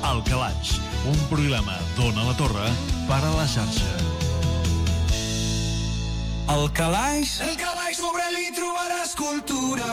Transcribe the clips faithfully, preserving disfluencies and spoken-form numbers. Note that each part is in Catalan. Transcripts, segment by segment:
al Calaix, un programa d'Ona la Torre per a la xarxa. Al Calaix, el Calaix sobre li trobaràs cultura.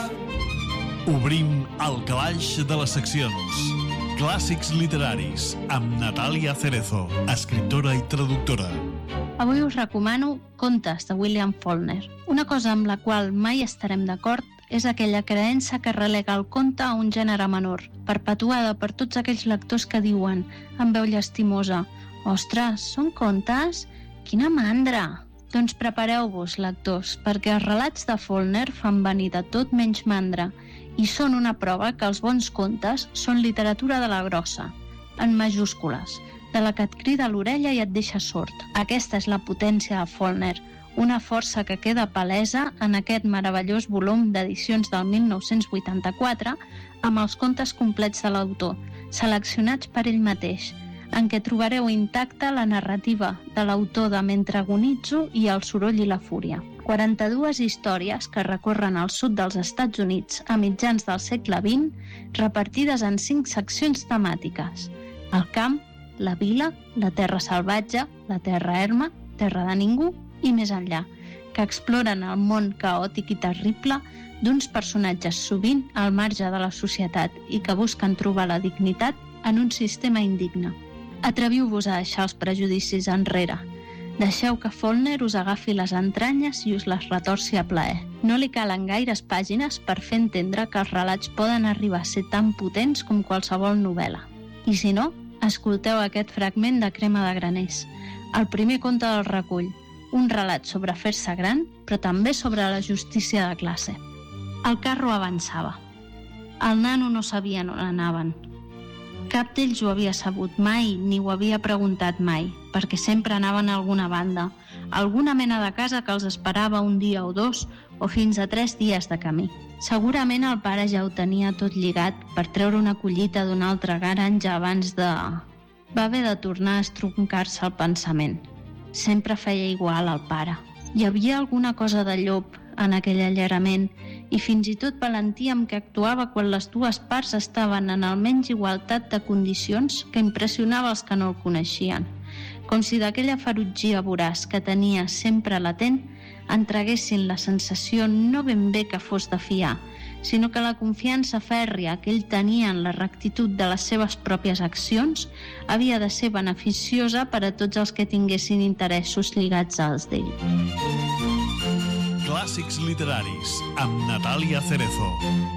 Obrim el Calaix de les seccions. Clàssics literaris amb Natàlia Cerezo, escriptora i traductora. Avui us recomano Contes de William Faulkner. Una cosa amb la qual mai estarem d'acord és aquella creença que relega el conte a un gènere menor, perpetuada per tots aquells lectors que diuen, amb veu llastimosa, «Ostres, són contes? Quina mandra!» Doncs prepareu-vos, lectors, perquè els relats de Faulkner fan venir de tot menys mandra i són una prova que els bons contes són literatura de la grossa, en majúscules, de la que et crida a l'orella i et deixa sord. Aquesta és la potència de Faulkner, una força que queda palesa en aquest meravellós volum d'edicions del mil nou-cents vuitanta-quatre amb els contes complets de l'autor, seleccionats per ell mateix, en què trobareu intacta la narrativa de l'autor de Mentre agonitzo i El soroll i la fúria. quaranta-dues històries que recorren al sud dels Estats Units a mitjans del segle vint, repartides en cinc seccions temàtiques: el camp, la vila, la terra salvatge, la terra erma, terra de ningú i més enllà, que exploren el món caòtic i terrible d'uns personatges sovint al marge de la societat i que busquen trobar la dignitat en un sistema indigne. Atreviu-vos a deixar els prejudicis enrere. Deixeu que Faulkner us agafi les entranyes i us les retorci a plaer. No li calen gaires pàgines per fer entendre que els relats poden arribar a ser tan potents com qualsevol novel·la. I si no, escolteu aquest fragment de Crema de graners, el primer conte del recull, un relat sobre fer-se gran, però també sobre la justícia de classe. El carro avançava. El nano no sabia on anaven. Cap d'ells ho havia sabut mai ni ho havia preguntat mai, perquè sempre anaven a alguna banda, a alguna mena de casa que els esperava un dia o dos o fins a tres dies de camí. Segurament el pare ja ho tenia tot lligat per treure una collita d'una altra granja abans de... Va haver de tornar a estroncar-se el pensament. Sempre feia igual al pare. Hi havia alguna cosa de llop en aquell allarament i fins i tot valentia amb què actuava quan les dues parts estaven en almenys igualtat de condicions que impressionava els que no el coneixien. Com si d'aquella ferotgia voraç que tenia sempre latent entreguessin la sensació no ben bé que fos de fiar, sinó que la confiança fèrria que ell tenia en la rectitud de les seves pròpies accions havia de ser beneficiosa per a tots els que tinguessin interessos lligats als d'ell. Clàssics literaris amb Natàlia Cerezo.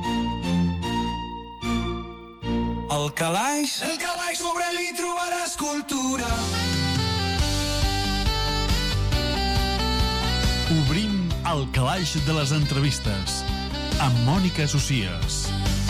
Al Calaix, el Calaix sobre li trobaràs cultura. Obrim el Calaix de les entrevistes amb Mònica Socias.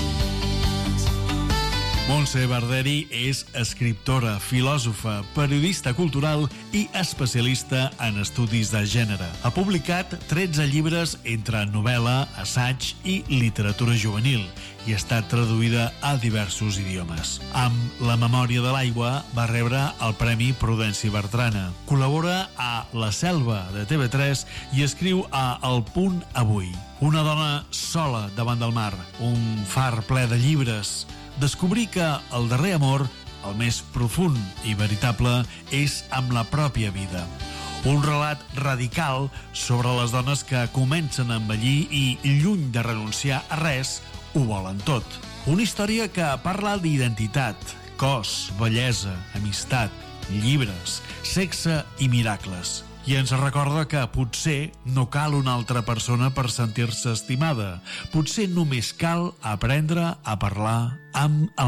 Montse Barderi és escriptora, filòsofa, periodista cultural i especialista en estudis de gènere. Ha publicat tretze llibres entre novel·la, assaig i literatura juvenil i ha estat traduïda a diversos idiomes. Amb La memòria de l'aigua va rebre el Premi Prudenci Bertrana. Col·labora a La selva de T V tres i escriu a El Punt Avui. Una dona sola davant del mar, un far ple de llibres. Descobrir que el darrer amor, el més profund i veritable, és amb la pròpia vida. Un relat radical sobre les dones que comencen a envellir i, lluny de renunciar a res, ho volen tot. Una història que parla d'identitat, cos, bellesa, amistat, llibres, sexe i miracles. I ens recorda que potser no cal una altra persona per sentir-se estimada. Potser només cal aprendre a parlar amb el